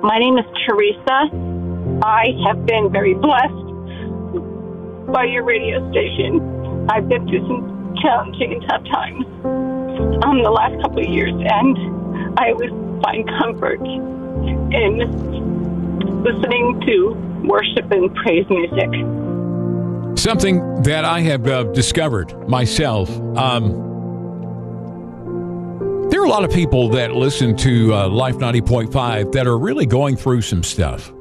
My name is Teresa. I have been very blessed by your radio station. I've been through some challenging and tough times the last couple of years, and I always find comfort in listening to worship and praise music. Something that I have discovered myself. There are a lot of people that listen to Life 90.5 that are really going through some stuff.